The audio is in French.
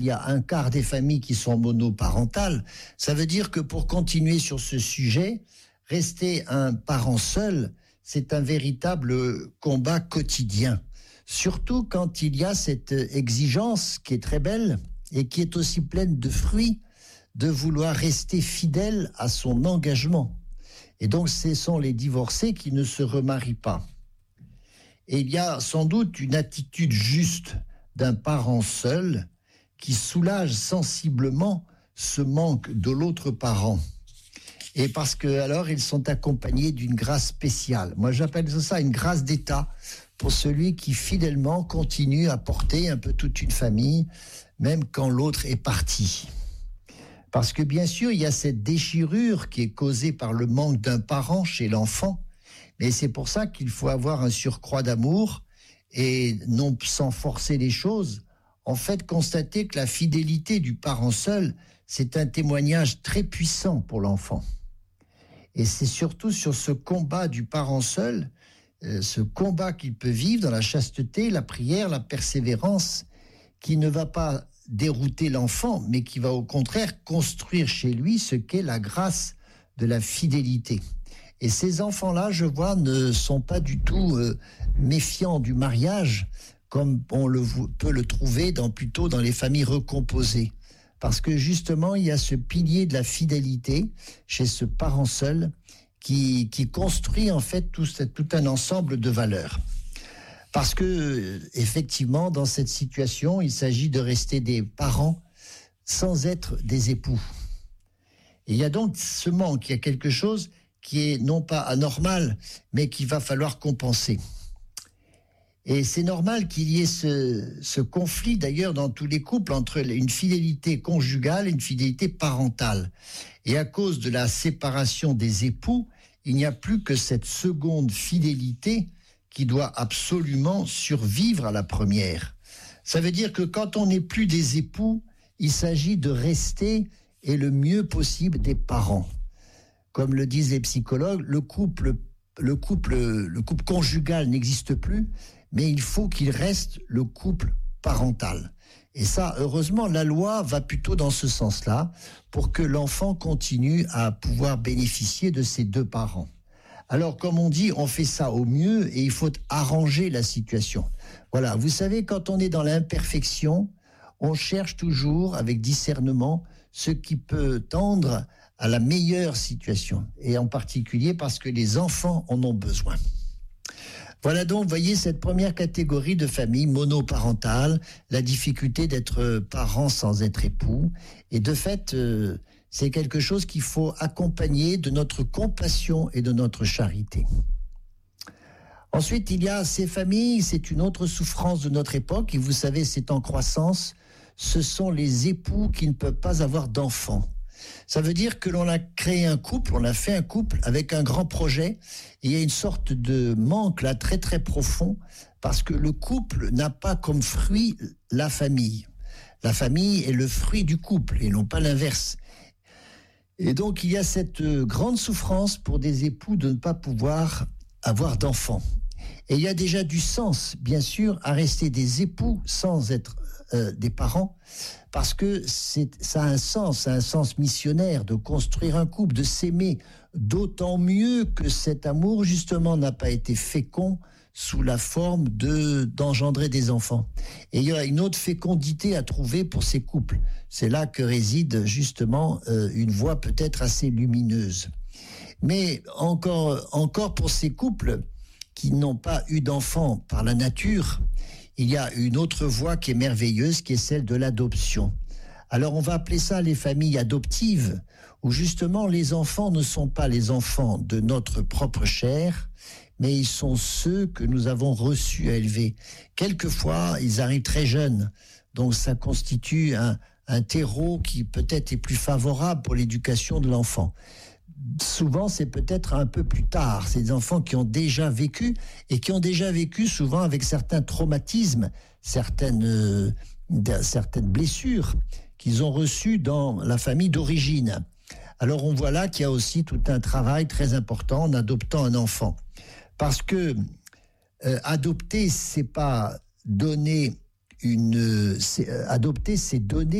Il y a un quart des familles qui sont monoparentales. Ça veut dire que pour continuer sur ce sujet, rester un parent seul, c'est un véritable combat quotidien. Surtout quand il y a cette exigence qui est très belle et qui est aussi pleine de fruits, de vouloir rester fidèle à son engagement. Et donc, ce sont les divorcés qui ne se remarient pas. Et il y a sans doute une attitude juste d'un parent seul qui soulage sensiblement ce manque de l'autre parent. Et parce que alors ils sont accompagnés d'une grâce spéciale. Moi, j'appelle ça une grâce d'État pour celui qui fidèlement continue à porter un peu toute une famille, même quand l'autre est parti. Parce que bien sûr, il y a cette déchirure qui est causée par le manque d'un parent chez l'enfant, mais c'est pour ça qu'il faut avoir un surcroît d'amour et non sans forcer les choses. En fait, constater que la fidélité du parent seul, c'est un témoignage très puissant pour l'enfant. Et c'est surtout sur ce combat du parent seul, ce combat qu'il peut vivre dans la chasteté, la prière, la persévérance, qui ne va pas dérouter l'enfant, mais qui va au contraire construire chez lui ce qu'est la grâce de la fidélité. Et ces enfants-là, je vois, ne sont pas du tout méfiants du mariage, comme on peut le trouver plutôt dans les familles recomposées. Parce que justement, il y a ce pilier de la fidélité chez ce parent seul qui construit en fait tout un ensemble de valeurs. Parce que, effectivement, dans cette situation, il s'agit de rester des parents sans être des époux. Et il y a donc ce manque, il y a quelque chose qui est non pas anormal, mais qu'il va falloir compenser. Et c'est normal qu'il y ait ce conflit, d'ailleurs, dans tous les couples, entre une fidélité conjugale et une fidélité parentale. Et à cause de la séparation des époux, il n'y a plus que cette seconde fidélité qui doit absolument survivre à la première. Ça veut dire que quand on n'est plus des époux, il s'agit de rester et le mieux possible des parents. Comme le disent les psychologues, le couple conjugal n'existe plus, mais il faut qu'il reste le couple parental. Et ça, heureusement, la loi va plutôt dans ce sens-là, pour que l'enfant continue à pouvoir bénéficier de ses deux parents. Alors, comme on dit, on fait ça au mieux et il faut arranger la situation. Voilà, vous savez, quand on est dans l'imperfection, on cherche toujours, avec discernement, ce qui peut tendre à la meilleure situation. Et en particulier parce que les enfants en ont besoin. Voilà donc, vous voyez, cette première catégorie de famille monoparentale, la difficulté d'être parent sans être époux. Et de fait, c'est quelque chose qu'il faut accompagner de notre compassion et de notre charité. Ensuite, il y a ces familles, c'est une autre souffrance de notre époque, et vous savez, c'est en croissance, ce sont les époux qui ne peuvent pas avoir d'enfants. Ça veut dire que l'on a créé un couple, on a fait un couple avec un grand projet, et il y a une sorte de manque là très très profond, parce que le couple n'a pas comme fruit la famille. La famille est le fruit du couple, et non pas l'inverse. Et donc il y a cette grande souffrance pour des époux de ne pas pouvoir avoir d'enfants. Et il y a déjà du sens, bien sûr, à rester des époux sans être des parents, parce que ça a un sens missionnaire de construire un couple, de s'aimer, d'autant mieux que cet amour, justement, n'a pas été fécond sous la forme d'engendrer des enfants. Et il y a une autre fécondité à trouver pour ces couples. C'est là que réside, justement, une voie peut-être assez lumineuse. Mais encore pour ces couples qui n'ont pas eu d'enfants par la nature, il y a une autre voie qui est merveilleuse, qui est celle de l'adoption. Alors on va appeler ça les familles adoptives, où justement les enfants ne sont pas les enfants de notre propre chair, mais ils sont ceux que nous avons reçus à élever. Quelquefois, ils arrivent très jeunes, donc ça constitue un terreau qui peut-être est plus favorable pour l'éducation de l'enfant. Souvent, c'est peut-être un peu plus tard. C'est des enfants qui ont déjà vécu et qui ont déjà vécu souvent avec certains traumatismes, certaines blessures qu'ils ont reçues dans la famille d'origine. Alors, on voit là qu'il y a aussi tout un travail très important en adoptant un enfant. Parce que adopter, c'est pas donner adopter ces données